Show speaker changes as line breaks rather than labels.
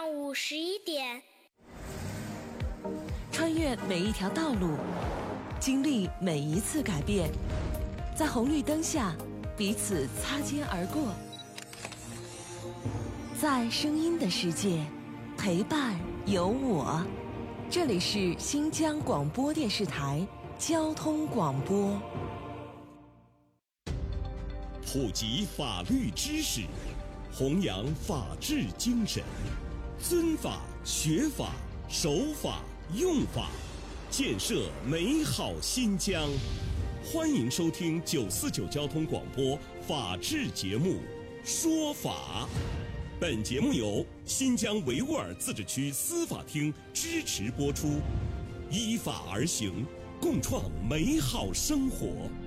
上午11点，
穿越每一条道路，经历每一次改变，在红绿灯下彼此擦肩而过，在声音的世界陪伴有我。这里是新疆广播电视台交通广播。
普及法律知识，弘扬法治精神，尊法、学法、守法、用法，建设美好新疆。欢迎收听949交通广播法治节目《说法》。本节目由新疆维吾尔自治区司法厅支持播出，依法而行，共创美好生活。